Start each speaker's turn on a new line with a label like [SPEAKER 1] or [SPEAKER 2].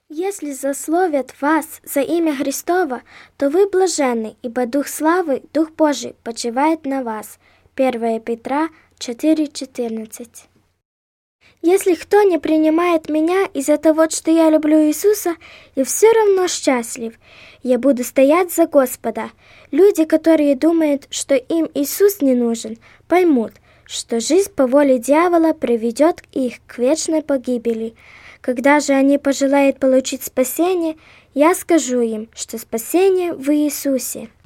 [SPEAKER 1] Если злословят вас за имя Христово, то вы блаженны, ибо Дух славы, Дух Божий почивает на вас. 1 Петра 4:14. Если кто не принимает меня из-за того, что я люблю Иисуса, я все равно счастлив. Я буду стоять за Господа. Люди, которые думают, что им Иисус не нужен, поймут, что жизнь по воле дьявола приведет их к вечной погибели. Когда же они пожелают получить спасение, я скажу им, что спасение в Иисусе.